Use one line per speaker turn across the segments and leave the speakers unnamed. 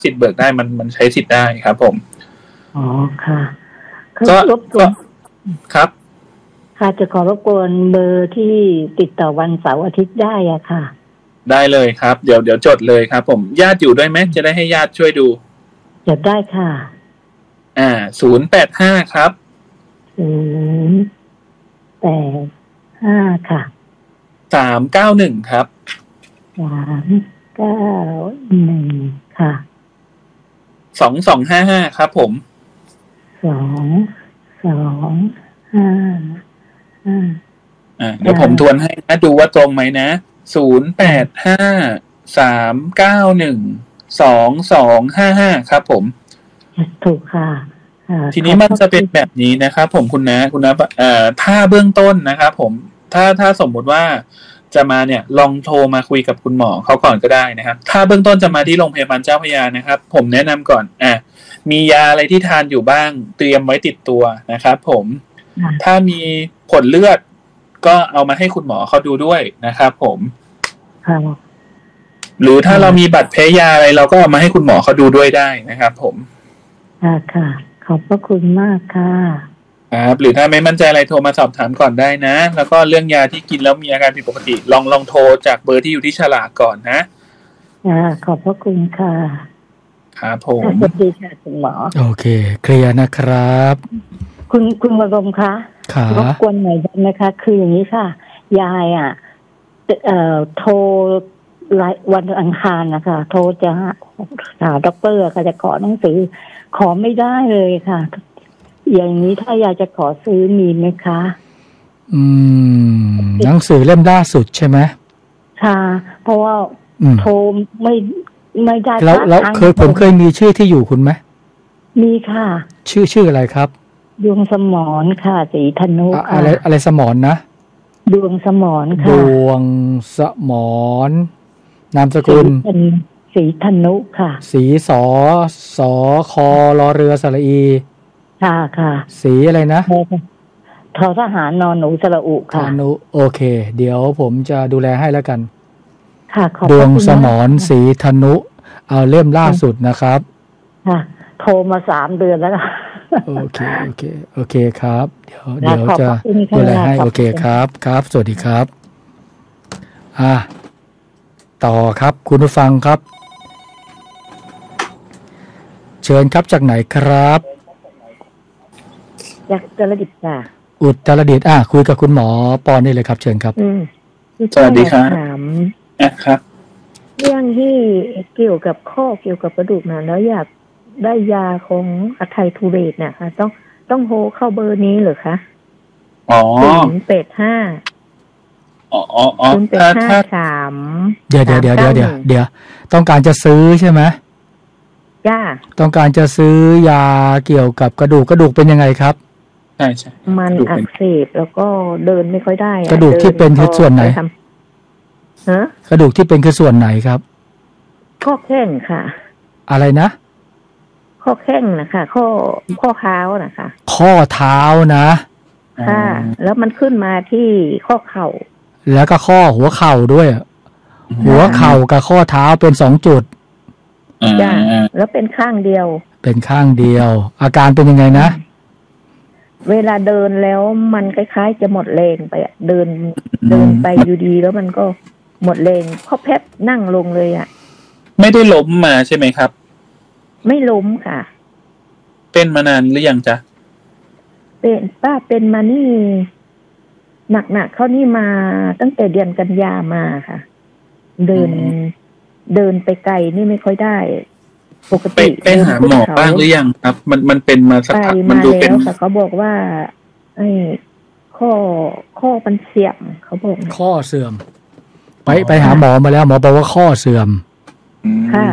สิทธิ์เบิกได้มันใช้สิทธิ์ได้ครับผม
อ๋อค่ะ
ก็
รบกวน
ครับ
ค่ะจะขอรบกวนเบอร์ที่ติดต่อวันเสาร์อาทิตย์ได้อะค่ะ
ได้เลยครับเดี๋ยวจดเลยครับผมญาติอยู่ด้วยไหมจะได้ให้ญาติช่วยดู
จดได้ค่ะ
085ครับ
085ค่ะ
391ครับ
391ค่ะ
2255ครับผม
2255
เดี๋ยวผมทวนให้นะดูว่าตรงไหมนะ085-391-2255ครับผม
ถูกค่ะ
ทีนี้มันจะเป็นแบบนี้นะครับผมคุณนะถ้าเบื้องต้นนะครับผมถ้าสมมุติว่าจะมาเนี่ยลองโทรมาคุยกับคุณหมอเขาก่อนก็ได้นะครับถ้าเบื้องต้นจะมาที่โรงพยาบาลเจ้าพระยานะครับผมแนะนำก่อนมียาอะไรที่ทานอยู่บ้างเตรียมไว้ติดตัวนะครับผมถ้ามีผลเลือดก็เอามาให้คุณหมอเขาดูด้วยนะครับผมหรือถ้าเรามีบัตรแพ้ยาอะไรเราก็เอามาให้คุณหมอเขาดูด้วยได้นะครับผม
ค่ะขอบพระคุณมากค่ะ
ครับหรือถ้าไม่มั่นใจอะไรโทรมาสอบถามก่อนได้นะแล้วก็เรื่องยาที่กินแล้วมีอาการผิดปกติลองโทรจากเบอร์ที่อยู่ที่ฉลากก่อนนะ
ขอบพระคุณค่ะ
ครับผม
สวัสดีค่ะคุณหมอ
โอเคเคลียร์นะครับ
คุณวรมคะรบกวนหน่อยได้ไหมคะคืออย่างนี้ค่ะยายโทรวันอังคารนะคะโทรจะหาด็อกเตอร์ค่ะจะขอหนังสือขอไม่ได้เลยค่ะอย่างนี้ถ้ายายจะขอซื้อมีไหมคะ
หนังสือเล่มล่าสุดใช่ไหม
ค่ะเพราะว่าโทรไม่ได้
แล้วผมเคยมีชื่อที่อยู่คุณไหม
มีค่ะ
ชื่ออะไรครับ
ดวงสมรค่ะศรีธนุค่ะ
อะไรสมรนะ
ดวงสมรค่ะ
ดวงสมรนามสกุล
ศรีธนุค่ะ
ศรีสครเรือสระอี
ค่ะ
ศรีอะไรนะ
ททหารนหนูสระอุค่ะ
นุโอเคเดี๋ยวผมจะดูแลให้แล้วกัน
ค่ะ
ดวงสมรศรีธนุเอาเล่มล่าสุดนะครับ
ค่ะโทรมา3 เดือนแล้ว
โอเคครับเดี๋ยวจะดูแลให้โอเคครับสวัสดีครับต่อครับคุณผู้ฟังครับเชิญครับจากไหนครับ
จากอุตรดิตถ์ค่ะ
อุตรดิตถ์คุยกับคุณหมอปอนได้เลยครับเชิญครับ
สวัสดีครับครับ
เรื่องที่เกี่ยวกับข้อเกี่ยวกับกระดูกนะแล้วอยากได้ยาของอไททูเรตเนี่ยค่ะต้องโทรเข้าเบอร์นี้เหรอคะ085
เดี๋ยวต้องการจะซื้อใช่ไหม
จ้า
ต้องการจะซื้อยาเกี่ยวกับกระดูกเป็นยังไงครับ
ใช่
มันอักเสบแล้วก็เดินไม่ค่อยได้
กระดูกที่เป็นคือส่วนไหนกระดูกที่เป็นคือส่วนไหนครับ
ข้อแข้งค่ะ
อะไรนะ
ข้อแข้งนะคะข้อเท้านะคะ
ข้อเท้านะ
ค่ะแล้วมันขึ้นมาที่ข้อเข่า
แล้วก็ข้อหัวเข่าด้วยหัวเข่ากับข้อเท้าเป็น2 จุด
จ้ะแล้วเป็นข้างเดียว
อาการเป็นยังไงนะ
เวลาเดินแล้วมันคล้ายๆจะหมดแรงไปเดินไปอยู่ดีแล้วมันก็หมดแรงข้อแพบนั่งลงเลย
ไม่ได้ล้มมาใช่ไหมครับ
ไม่ล้มค่ะ
เป็นมานานหรือยังจ๊ะ
เป็นมานี่หนักเขานี่มาตั้งแต่เดือนกันยามาค่ะเดินไปไกลนี่ไม่ค่อยได้ปกติ
ไปหาหมอบ้างหรือยังครับมันเป็นมาสักพักมันดูเป็น
ค่ะเขาบอกว่าไอ้ข้อมันเสื่อมเขาบอก
ข้อเสื่อมไปหาหมอมาแล้วหมอบอกว่าข้อเสื่อม
ค่ะ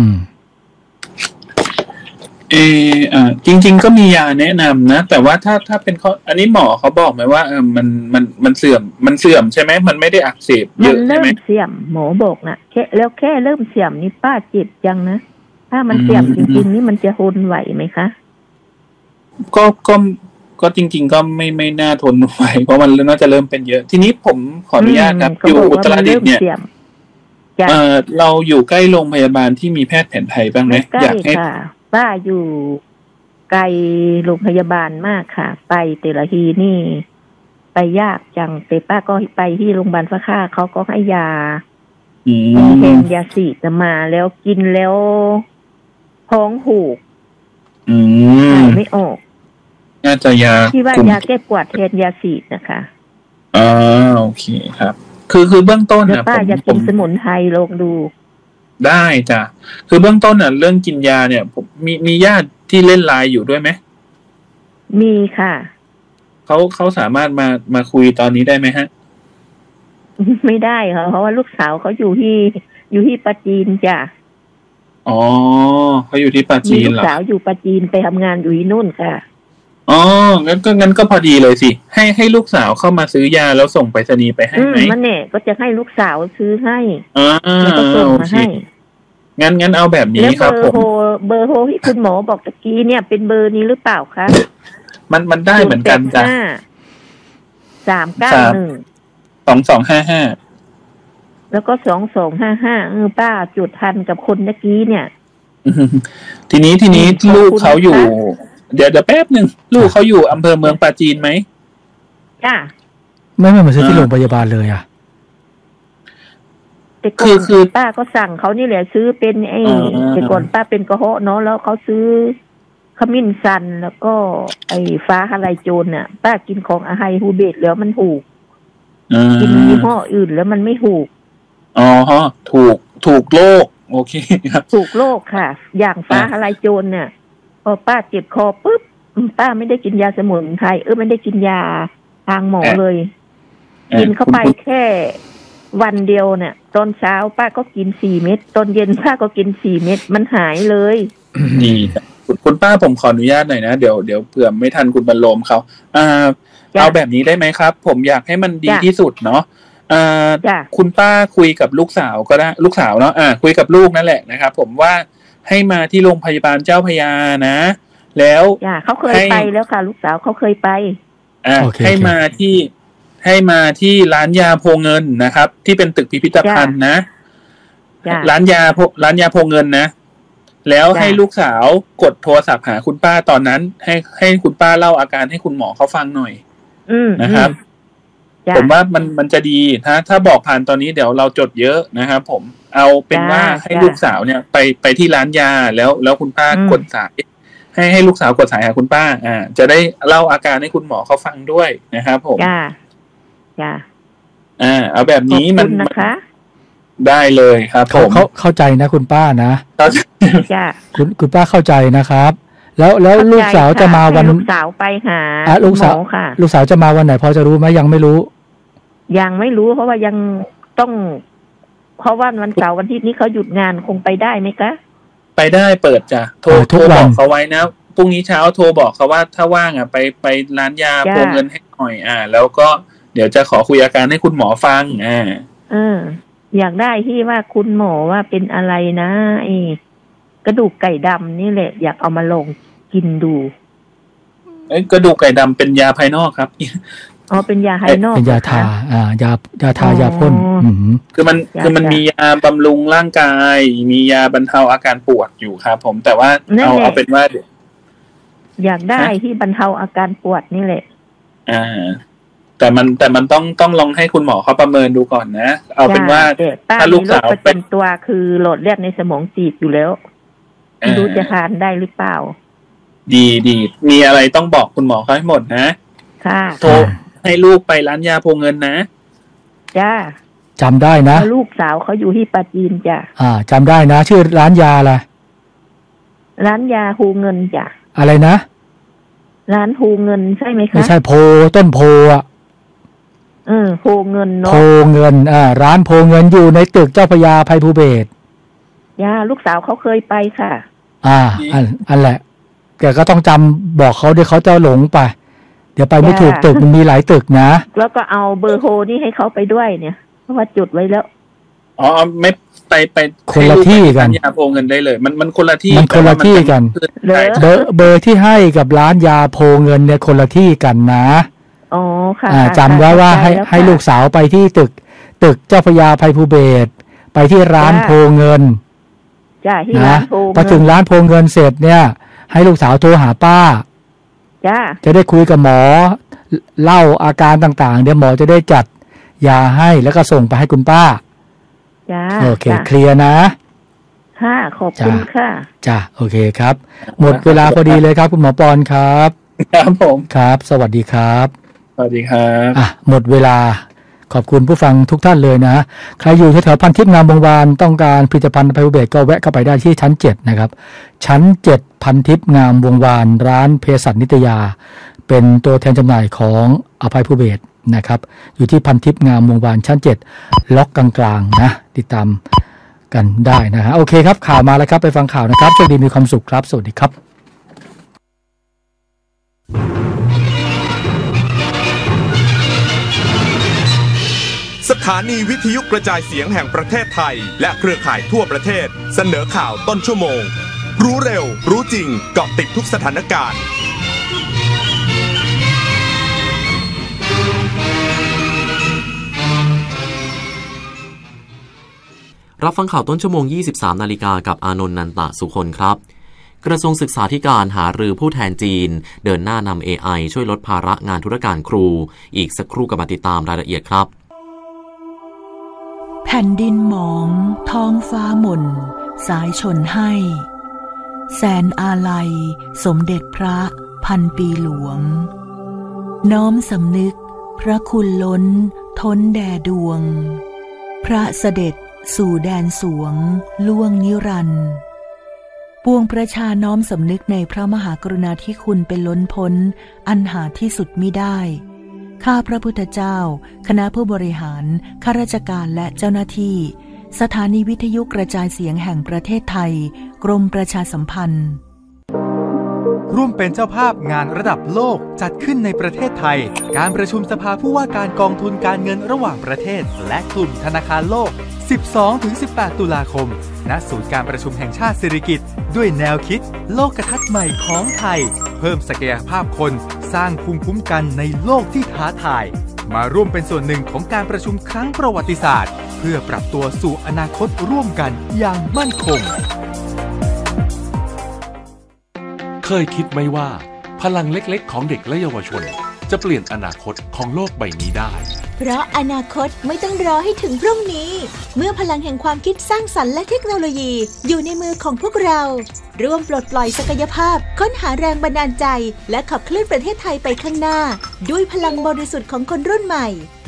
จริงๆก็มียาแนะนำนะแต่ว่าถ้าเป็นข้ออันนี้หมอเขาบอกไหมว่ามันเสื่อมใช่ไหมมันไม่ได้อักเสบเยอะใช่ไหม
เสื่อมหมอบอกนะแค่เริ่มเสื่อมนี่ป้าเจ็บจังนะถ้ามันเสื่อมจริงๆนี่มันจะทนไหวไหมคะ
ก็จริงๆก็ไม่น่าทนไหวเพราะมันน่าจะเริ่มเป็นเยอะทีนี้ผมขออนุญาตครับอยู่อุตรดิตถ์เนี่ยเราอยู่ใกล้โรงพยาบาลที่มีแพทย์แผนไทยบ้างไหมอยากให้
ป้าอยู่ไกลโรงพยาบาลมากค่ะไปแต่ละทีนี่ไปยากจังแต่ป้าก็ไปที่โรงพยาบาลฟ้าค่าเขาก็ให้ยาแทนยาสีดมาแล้วกินแล้วท้องผูกถ่ายไม่ออก
น่าจะยา
ที่ว่ายาแก้ปวดแทนยาสีดนะคะ
โอเคครับคือเบื้องต้น
นะป้าอยากกินสมุนไพรลองดู
ได้จ้ะคือเบื้องต้นเรื่องกินยาเนี่ยผมมีญาติที่เล่นไลน์อยู่ด้วยไหม
มีค่ะ
เขาสามารถมาคุยตอนนี้ได้ไหมฮะ
ไม่ได้ค่ะเพราะว่าลูกสาวเขาอยู่ที่ปาจีนจ้ะ
เขาอยู่ที่ปาจีนเหรอ
ลูกสาวอยู่ปาจีนไปทำงานอยู่ที่นู่นค่ะ
งั้นก็พอดีเลยสิให้ลูกสาวเข้ามาซื้อยาแล้วส่งไปรษณีย์ไปให้ไหม
มันเนี่ยก็จะให้ลูกสาวซื้อให้แล้วก็ส่งมาให้
งั้นเอาแบบนี้ครับผม
เบอร์โทรที่คุณหมอบอกตะกี้เนี่ยเป็นเบอร์นี้หรือเปล่าคะ
มันได้เหมือนกันจ้ะ
3912255แล้วก็2255ป้าจุดทันกับคนเมื่อกี้เนี่ย
ทีนี้ลูกเขาอยู่เดี๋ยวแป๊บนึงลูกเขาอยู่อำเภอเมืองปราจีนไหม
จ้ะ
ไม่มาซื้อที่โรงพยาบาลเลยอ่ะ
แต่ก่อนคือป้าก็สั่งเขานี่แหละซื้อเป็นแต่ก่อนป้าเป็นกระเพาะเนาะแล้วเขาซื้อขมิ้นชันแล้วก็ฟ้าทะลายโจรน่ะป้ากินของอาไฮฮูเบตแล้วมันถูกกินยี่ห้ออื่นแล้วมันไม่ถูก
ถูกโรคโอเคครับ
ถูกโรคค่ะอย่างฟ้าทะลายโจรเนี่ยพอป้าเจ็บคอปุ๊บป้าไม่ได้กินยาสมุนไพรไม่ได้กินยาทางหมอเลยกินเข้าไปแค่วันเดียวเนี่ยตอนเช้าป้าก็กิน4 เม็ดตอนเย็นป้าก็กิน4 เม็ดมันหายเลย
ดีคุณป้าผมขออนุญาตหน่อยนะเดี๋ยวเผื่อไม่ทันคุณบรรโลมเขาเอาแบบนี้ได้ไหมครับผมอยากให้มันดีที่สุดเนาะคุณป้าคุยกับลูกสาวก็ได้ลูกสาวเนาะคุยกับลูกนั่นแหละนะครับผมว่าให้มาที่โรงพยาบาลเจ้าพระยานะแล้ว
เขาเคยไปแล้วค่ะลูกสาวเขาเคยไป
ให้มาที่ร้านยาโพเงินนะครับที่เป็นตึกพิพิธภัณฑ์นะร้านยาโพเงินนะแล้วให้ลูกสาวกดโทรศัพท์หาคุณป้าตอนนั้นให้คุณป้าเล่าอาการให้คุณหมอเขาฟังหน่อยนะครับผมว่ามันจะดีถ้าบอกผ่านตอนนี้เดี๋ยวเราจดเยอะนะครับผมเอาเป็นว่าให้ลูกสาวเนี่ยไปที่ร้านยาแล้วคุณป้ากดสายให้ลูกสาวกดสายหาคุณป้าจะได้เล่าอาการให้คุณหมอเขาฟังด้วยนะครับผม
จ้า
เอาแบบนี้มันนะคะได้เลยครับผม
เข้าใจนะคุณป้านะ
จ้า
คุณป้าเข้าใจนะครับแล้วลูกสาวจะมาวัน
ลูกสาวไปหา
ลูกสาวค่ะลูกสาวจะมาวันไหนพอจะรู้ไหมยังไม่รู้
เพราะว่ายังต้องเพราะว่าวันเสาร์วันอาทิตย์นี้เขาหยุดงานคงไปได้ไหมคะ
ไปได้เปิดจ้ะโทรบอกเขาไว้นะพรุ่งนี้เช้าโทรบอกเขาว่าถ้าว่างไปร้านยาโพเงินให้หน่อยแล้วก็เดี๋ยวจะขอคุยอาการให้คุณหมอฟัง
อยากได้ที่ว่าคุณหมอว่าเป็นอะไรนะกระดูกไก่ดำนี่แหละอยากเอามาลองกินดู
กระดูกไก่ดำเป็นยาภายนอกครับ
เป็นยาภายนอก
เป็นยาทายาทายาพ่น
คือมันมียาบำรุงร่างกายมียาบรรเทาอาการปวดอยู่ครับผมแต่ว่าเอาเป็นว่า
อยากได้ที่บรรเทาอาการปวดนี่แหละ
แต่มันต้องลองให้คุณหมอเขาประเมินดูก่อนนะเอาเป็นว่า
ถ้าลูกสาวเป็นตัวคือหลอดเลือดในสมองตีบอยู่แล้วไม่รู้จะทานได้หรือเปล่า
ดีมีอะไรต้องบอกคุณหมอเขาให้หมดนะ
ค่ะ
โทรให้ลูกไปร้านยาโพเงินนะ
จ้า
จำได้นะ
ลูกสาวเขาอยู่ที่ปราจีนจ้ะ
จำได้นะชื่อร้านยาอะไร
ร้านยาโพเงินจ้ะ
อะไรนะ
ร้านโพเงินใช่ไหมคะ
ไม่ใช่โพต้นโพ
โพเงินเนาะ
โพเงินร้านโพเงินอยู่ในตึกเจ้าพระยาไพภูเบศร
ลูกสาวเขาเคยไปค่ะ
อันแหละแกก็ต้องจำบอกเขาเดี๋ยวเขาจะหลงไปเดี๋ยวไปไม่ถูกตึกมันมีหลายตึกนะ
แล้วก็เอาเบอร์โทรนี่ให้เขาไปด้วยเนี่ยเพราะว่าจุดไว้แล้ว
ไม่ไป
คนละที่กัน
ยาโพเงินได้เลยมันคนละที่
มันคนละที่กันเบอร์ที่ให้กับร้านยาโพเงินเนี่ยคนละที่กันนะ
ค่ะ
จำไว้ว่าให้ลูกสาวไปที่ตึกเจ้าพระยาไพภูเบศรไปไปที่ร้านโพเงิน
จ้าที่ร้านโพเงิน
พอถึงร้านโพเงินเสร็จเนี่ยให้ลูกสาวโทรหาป้า
จ้า
จะได้คุยกับหมอเล่าอาการต่างๆเดี๋ยวหมอจะได้จัดยาให้แล้วก็ส่งไปให้คุณป้า
จ้า
โอเคเคลียร์นะ
ค่ะขอบคุณค่ะ
จ้าโอเคครับหมดเวลาพอดีเลยครับคุณหมอปอนครับ
ครับผม
ครับสวัสดีครับ
สวัสดีครับ
หมดเวลาขอบคุณผู้ฟังทุกท่านเลยนะใครอยู่แถวๆพันทิพย์งามวงวานต้องการผลิตภัณฑ์อภัยภูเบศก็แวะเข้าไปได้ที่ชั้น7นะครับชั้น7พันทิพย์งามวงวานร้านเภสัชนิตยาเป็นตัวแทนจำหน่ายของอภัยภูเบศนะครับอยู่ที่พันทิพย์งามวงวานชั้น7ล็อกกลางๆนะติดตามกันได้นะฮะโอเคครับข่าวมาแล้วครับไปฟังข่าวนะครับโชคดีมีความสุขครับสวัสดีครับ
สถานีวิทยุกระจายเสียงแห่งประเทศไทยและเครือข่ายทั่วประเทศเสนอข่าวต้นชั่วโมงรู้เร็วรู้จริงเกาะติดทุกสถานการณ์
รับฟังข่าวต้นชั่วโมง 23 นาฬิกากับอานนท์ นันตสุคนครับกระทรวงศึกษาธิการหารือผู้แทนจีนเดินหน้านำ AI ช่วยลดภาระงานธุรการครูอีกสักครู่กับมาติดตามรายละเอียดครับ
แผ่นดินหมองท้องฟ้าหม่นสายชนให้แสนอาลัยสมเด็จพระพันปีหลวงน้อมสำนึกพระคุณล้นท้นแด่ดวงพระเสด็จสู่แดนสวงล่วงนิรันดร์ปวงประชาน้อมสำนึกในพระมหากรุณาธิคุณเป็นล้นพ้นอันหาที่สุดมิได้ข้าพระพุทธเจ้าคณะผู้บริหารข้าราชการและเจ้าหน้าที่สถานีวิทยุกระจายเสียงแห่งประเทศไทยกรมประชาสัมพันธ์
ร่วมเป็นเจ้าภาพงานระดับโลกจัดขึ้นในประเทศไทยการประชุมสภาผู้ว่าการกองทุนการเงินระหว่างประเทศและกลุ่มธนาคารโลก 12-18 ตุลาคมณศูนย์การประชุมแห่งชาติสิริกิติ์ด้วยแนวคิดโลกทัศน์ใหม่ของไทยเพิ่มศักยภาพคนสร้างภูมิคุ้มกันในโลกที่ท้าทายมาร่วมเป็นส่วนหนึ่งของการประชุมครั้งประวัติศาสตร์เพื่อปรับตัวสู่อนาคตร่วมกันอย่างมั่นคง
เคยคิดไหมว่าพลังเล็กๆของเด็กและเยาวชนจะเปลี่ยนอนาคตของโลกใบนี้ได้
เพราะอนาคตไม่ต้องรอให้ถึงพรุ่งนี้เมื่อพลังแห่งความคิดสร้างสรรค์และเทคโนโลยีอยู่ในมือของพวกเราร่วมปลดปล่อยศักยภาพค้นหาแรงบันดาลใจและขับเคลื่อนประเทศไทยไปข้างหน้าด้วยพลังบริสุทธิ์ของคนรุ่นใหม่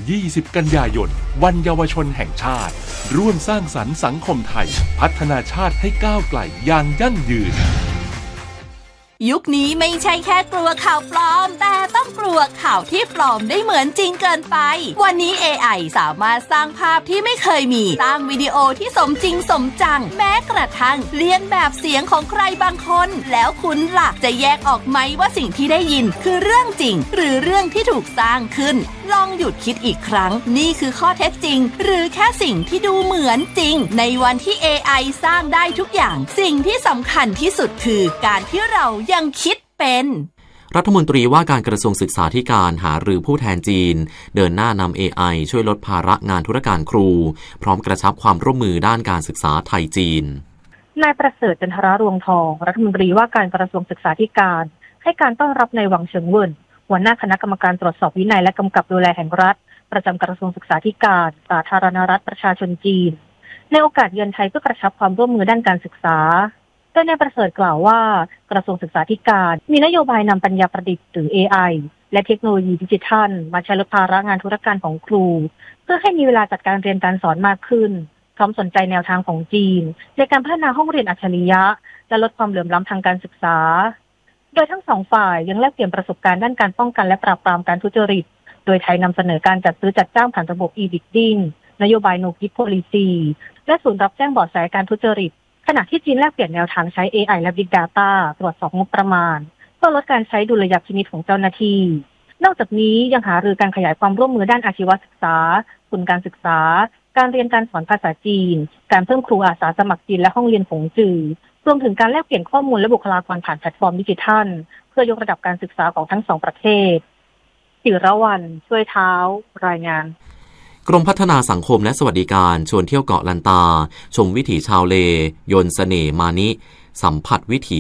20 กันยายนวันเยาวชนแห่งชาติร่วมสร้างสรรค์สังคมไทยพัฒนาชาติให้ก้าวไกลอย่างยั่งยืน
ยุคนี้ไม่ใช่แค่กลัวข่าวปลอมแต่ต้องกลัวข่าวที่ปลอมได้เหมือนจริงเกินไปวันนี้ AI สามารถสร้างภาพที่ไม่เคยมีสร้างวิดีโอที่สมจริงสมจังแม้กระทั่งเลียนแบบเสียงของใครบางคนแล้วคุณล่ะจะแยกออกไหมว่าสิ่งที่ได้ยินคือเรื่องจริงหรือเรื่องที่ถูกสร้างขึ้นลองหยุดคิดอีกครั้งนี่คือข้อเท็จจริงหรือแค่สิ่งที่ดูเหมือนจริงในวันที่ AI สร้างได้ทุกอย่างสิ่งที่สำคัญที่สุดคือการที่เรายังคิดเป็น
รัฐมนตรีว่าการกระทรวงศึกษาธิการหารือผู้แทนจีนเดินหน้านำ AI ช่วยลดภาระงานธุรการครูพร้อมกระชับความร่วมมือด้านการศึกษาไทยจีน
นายประเสริฐจันทรารวงทองรัฐมนตรีว่าการกระทรวงศึกษาธิการให้การต้อนรับในหวังเฉิงเวินหัวหน้าคณะกรรมการตรวจสอบวินัยและกำกับดูแลแห่งรัฐประจำกระทรวงศึกษาธิการสาธารณรัฐประชาชนจีนในโอกาสเยือนไทยเพื่อกระชับความร่วมมือด้านการศึกษาโดยนายประเสริฐกล่าวว่ากระทรวงศึกษาธิการมีนโยบายนำปัญญาประดิษฐ์หรือ AI และเทคโนโลยีดิจิทัลมาใช้ลดภาระงานธุรการของครูเพื่อให้มีเวลาจัดการเรียนการสอนมากขึ้นพร้อมสนใจแนวทางของจีนในการพัฒนาห้องเรียนอัจฉริยะและลดความเหลื่อมล้ำทางการศึกษาโดยทั้งสองฝ่ายยังแลกเปลี่ยนประสบการณ์ด้านการป้องกันและปราบปรามการทุจริตโดยไทยนำเสนอการจัดซื้อจัดจ้างผ่านระบบ e-bidding นโยบาย No Bid Policy และศูนย์รับแจ้งเบาะแสการทุจริตขณะที่จีนแลกเปลี่ยนแนวทางใช้ AI และ Big Data ตรวจสอบงบประมาณเพื่อลดการใช้ดุลยพินิจของเจ้าหน้าที่นอกจากนี้ยังหารือการขยายความร่วมมือด้านอาชีวศึกษาทุนการศึกษาการเรียนการสอนภาษาจีนการเพิ่มครูอาสาสมัครจีนและห้องเรียนผงจือรวมถึงการแลกเปลี่ยนข้อมูลและบุคลากรผ่านแพลตฟอร์มดิจิทัลเพื่อยกระดับการศึกษาของทั้งสองประเทศจิรวรรณช่วยเท้ารายงาน
กรมพัฒนาสังคมและสวัสดิการชวนเที่ยวเกาะลันตาชมวิถีชาวเลยนต์เสน่ห์มานิสัมผัสวิถี